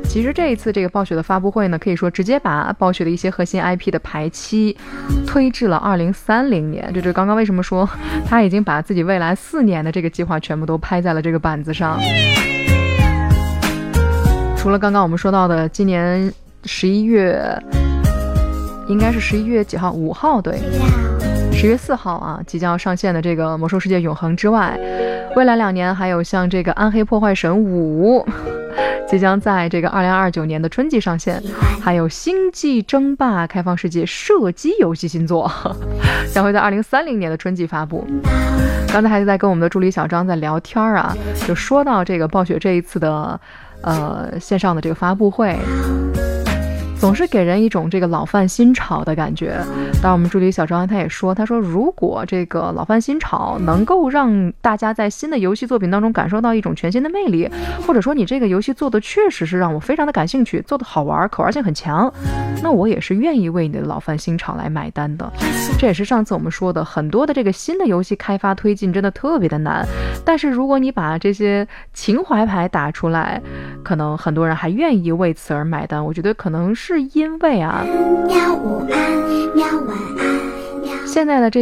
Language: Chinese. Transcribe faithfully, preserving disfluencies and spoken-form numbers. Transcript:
其实这一次这个暴雪的发布会呢，可以说直接把暴雪的一些核心 I P 的排期推至了二零三零年。这就是刚刚为什么说他已经把自己未来四年的这个计划全部都拍在了这个板子上。除了刚刚我们说到的今年十一月，应该是十一月几号？五号，对，十月四号啊，即将要上线的这个《魔兽世界永恒》之外，未来两年还有像这个《暗黑破坏神五》即将在这个二零二九年的春季上线，还有《星际争霸》开放世界射击游戏新作将会在二零三零年的春季发布。刚才还是在跟我们的助理小张在聊天啊，就说到这个暴雪这一次的呃线上的这个发布会，总是给人一种这个老饭新炒的感觉。当然我们助理小张他也说，他说如果这个老饭新炒能够让大家在新的游戏作品当中感受到一种全新的魅力，或者说你这个游戏做的确实是让我非常的感兴趣，做的好玩，可玩性很强，那我也是愿意为你的老饭新炒来买单的。这也是上次我们说的，很多的这个新的游戏开发推进真的特别的难，但是如果你把这些情怀牌打出来，可能很多人还愿意为此而买单。我觉得可能是因为啊，现在的这